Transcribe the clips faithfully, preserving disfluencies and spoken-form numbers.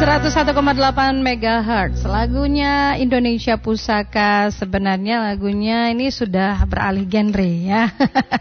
seratus satu koma delapan megahertz. Lagunya Indonesia Pusaka. Sebenarnya lagunya ini sudah beralih genre ya.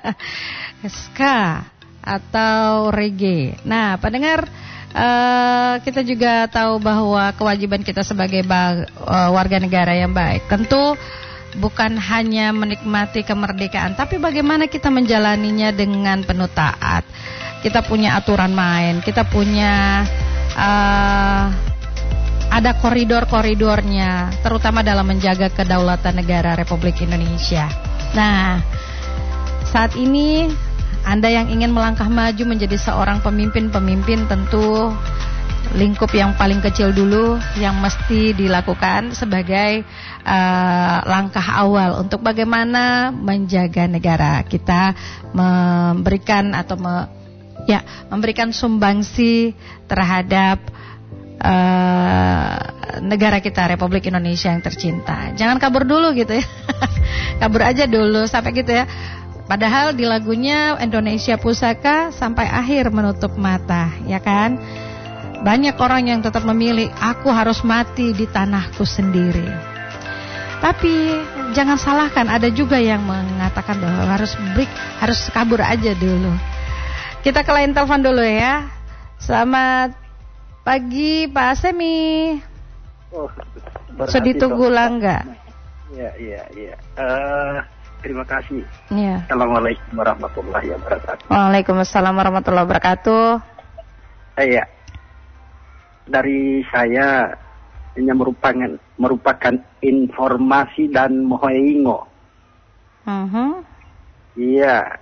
Ska atau reggae. Nah, pendengar, uh, kita juga tahu bahwa kewajiban kita sebagai ba- uh, warga negara yang baik tentu bukan hanya menikmati kemerdekaan, tapi bagaimana kita menjalaninya dengan penuh taat. Kita punya aturan main, kita punya uh, ada koridor-koridornya, terutama dalam menjaga kedaulatan negara Republik Indonesia. Nah, saat ini Anda yang ingin melangkah maju menjadi seorang pemimpin-pemimpin, tentu lingkup yang paling kecil dulu yang mesti dilakukan sebagai uh, langkah awal untuk bagaimana menjaga negara kita, memberikan atau me, ya memberikan sumbangsi terhadap uh, negara kita Republik Indonesia yang tercinta. Jangan kabur dulu gitu ya. Kabur aja dulu sampai gitu ya. Padahal di lagunya Indonesia Pusaka sampai akhir menutup mata, ya kan? Banyak orang yang tetap memilih, aku harus mati di tanahku sendiri. Tapi jangan salahkan, ada juga yang mengatakan bahwa harus break, harus kabur aja dulu. Kita ke lain telepon dulu ya. Selamat pagi Pak Semi. Oh, Sudi Tugulangga. Iya, iya, iya. Uh, terima kasih. Ya. Assalamualaikum warahmatullahi wabarakatuh. Waalaikumsalam warahmatullahi wabarakatuh. Iya. Dari saya ini merupakan merupakan informasi dan mohoingo. Uh-huh. Iya.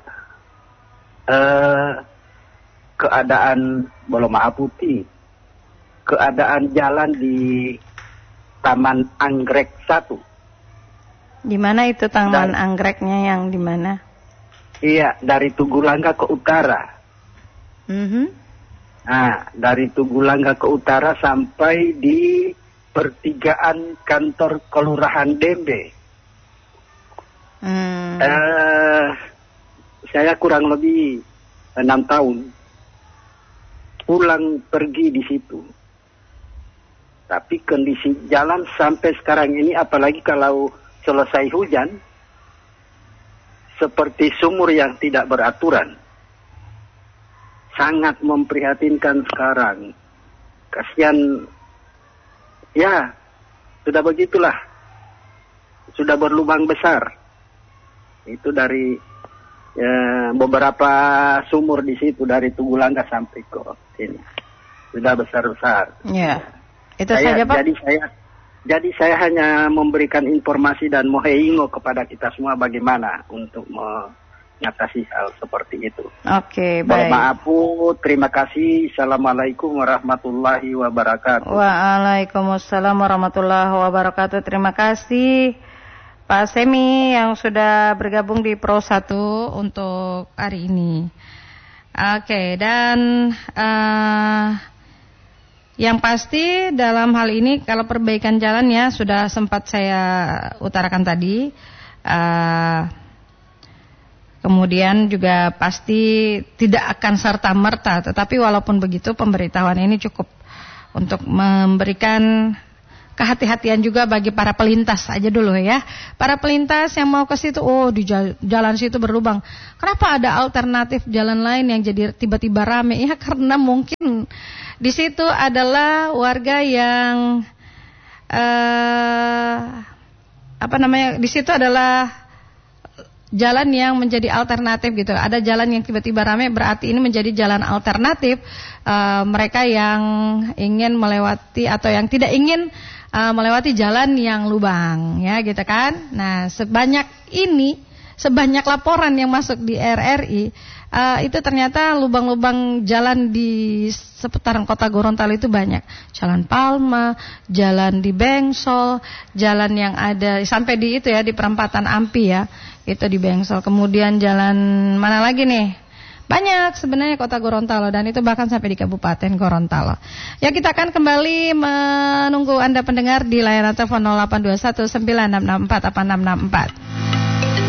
Uh, keadaan Boloma Putih, keadaan jalan di Taman Anggrek satu. Di mana itu Taman Dan, Anggreknya yang di mana? Iya, dari Tugulangga ke utara. Uh-huh. Nah, dari Tugulangga ke utara sampai di pertigaan kantor Kelurahan Dembe. Hmm. Eh, saya kurang lebih enam tahun pulang pergi di situ. Tapi kondisi jalan sampai sekarang ini, apalagi kalau selesai hujan, seperti sumur yang tidak beraturan. Sangat memprihatinkan sekarang. Kasihan, ya, sudah begitulah. Sudah berlubang besar. Itu dari ya, beberapa sumur di situ, dari Tugulangga sampai ke sini. Sudah besar-besar. Ya, itu saya, saja Pak. Jadi saya, jadi saya hanya memberikan informasi dan moheingo kepada kita semua bagaimana untuk mengatasi hal seperti itu. Oke, baik. Maaf, terima kasih. Assalamualaikum warahmatullahi wabarakatuh. Waalaikumsalam warahmatullahi wabarakatuh. Terima kasih Pak Semi yang sudah bergabung di Pro satu untuk hari ini. Oke, dan uh, yang pasti dalam hal ini kalau perbaikan jalannya sudah sempat saya utarakan tadi. Uh, Kemudian juga pasti tidak akan serta-merta, tetapi walaupun begitu pemberitahuan ini cukup untuk memberikan kehati-hatian juga bagi para pelintas aja dulu ya. Para pelintas yang mau ke situ, oh di jalan situ berlubang. Kenapa ada alternatif jalan lain yang jadi tiba-tiba rame? Ya karena mungkin di situ adalah warga yang eh, apa namanya? Di situ adalah jalan yang menjadi alternatif gitu. Ada jalan yang tiba-tiba ramai, berarti ini menjadi jalan alternatif uh, mereka yang ingin melewati atau yang tidak ingin uh, melewati jalan yang lubang, ya gitu kan. Nah, sebanyak ini, sebanyak laporan yang masuk di R R I, uh, itu ternyata lubang-lubang jalan di seputaran kota Gorontalo itu banyak. Jalan Palma, jalan di Bengsol, jalan yang ada sampai di itu ya, di perempatan Ampi ya. Itu di Bengsol. Kemudian jalan mana lagi nih? Banyak sebenarnya kota Gorontalo, dan itu bahkan sampai di Kabupaten Gorontalo. Ya, kita akan kembali menunggu Anda pendengar di layanan telepon nol delapan dua satu sembilan enam enam empat delapan enam enam empat.